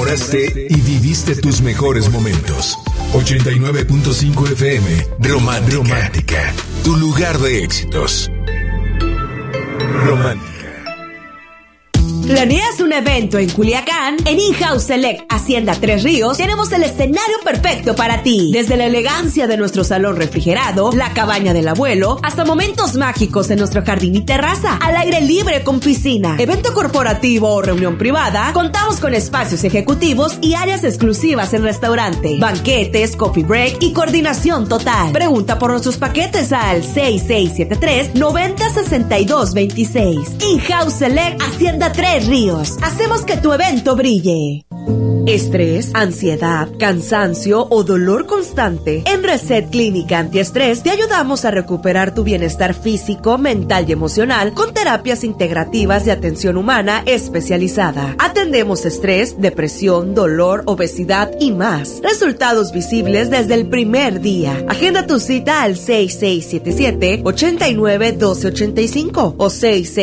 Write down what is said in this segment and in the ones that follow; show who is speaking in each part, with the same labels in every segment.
Speaker 1: enamoraste y viviste tus mejores momentos. 89.5 FM, Romántica, tu lugar de éxitos. Romántica.
Speaker 2: ¿Planeas un evento en Culiacán? En In-House Select Hacienda Tres Ríos tenemos el escenario perfecto para ti. Desde la elegancia de nuestro salón refrigerado, la cabaña del abuelo, hasta momentos mágicos en nuestro jardín y terraza, al aire libre con piscina. Evento corporativo o reunión privada, contamos con espacios ejecutivos y áreas exclusivas en restaurante, banquetes, coffee break y coordinación total. Pregunta por nuestros paquetes al 6673-906226. In-House Select Hacienda Tres Ríos. Hacemos que tu evento brille. Estrés, ansiedad, cansancio o dolor constante. En Reset Clínica Antiestrés te ayudamos a recuperar tu bienestar físico, mental y emocional con terapias integrativas de atención humana especializada. Atendemos estrés, depresión, dolor, obesidad y más. Resultados visibles desde el primer día. Agenda tu cita al 6677-891285 o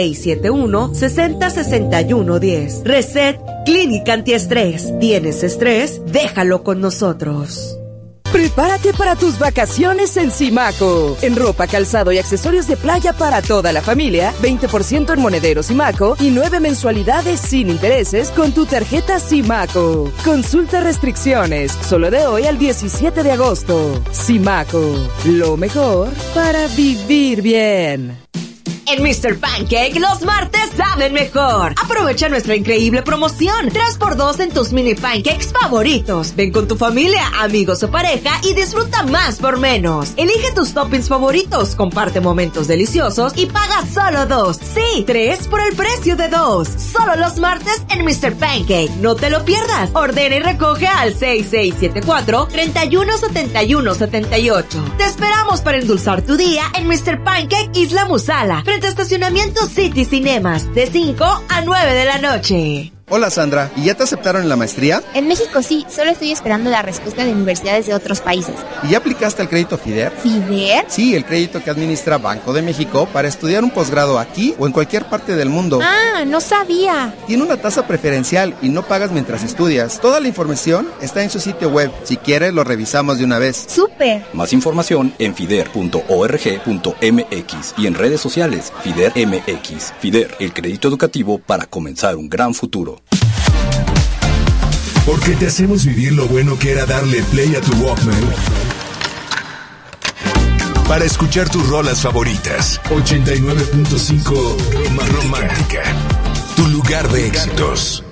Speaker 2: 6671-606110. Reset Clínica Antiestrés. ¿Tienes estrés? Déjalo con nosotros.
Speaker 3: Prepárate para tus vacaciones en Simaco. En ropa, calzado y accesorios de playa para toda la familia, 20% en monederos Simaco y 9 mensualidades sin intereses con tu tarjeta Simaco. Consulta restricciones, solo de hoy al 17 de agosto. Simaco, lo mejor para vivir bien.
Speaker 2: En Mr. Pancake, los martes saben mejor. Aprovecha nuestra increíble promoción. 3x2 en tus mini pancakes favoritos. Ven con tu familia, amigos o pareja y disfruta más por menos. Elige tus toppings favoritos, comparte momentos deliciosos y paga solo 2. Sí, 3 por el precio de 2. Solo los martes en Mr. Pancake. No te lo pierdas. Ordena y recoge al 6674-317178. Te esperamos para endulzar tu día en Mr. Pancake Isla Musala, frente a estacionamiento City Cinemas, de 5 a 9 de la noche.
Speaker 4: Hola Sandra, ¿y ya te aceptaron en la maestría?
Speaker 5: En México sí, solo estoy esperando la respuesta de universidades de otros países.
Speaker 4: ¿Y ya aplicaste al crédito FIDER?
Speaker 5: ¿FIDER?
Speaker 4: Sí, el crédito que administra Banco de México para estudiar un posgrado aquí o en cualquier parte del mundo.
Speaker 5: Ah, no sabía.
Speaker 4: Tiene una tasa preferencial y no pagas mientras estudias. Toda la información está en su sitio web. Si quieres, lo revisamos de una vez.
Speaker 5: ¡Súper!
Speaker 6: Más información en fider.org.mx y en redes sociales FIDER MX. FIDER, el crédito educativo para comenzar un gran futuro.
Speaker 1: Porque te hacemos vivir lo bueno que era darle play a tu Walkman para escuchar tus rolas favoritas. 89.5 Romántica, tu lugar de éxitos.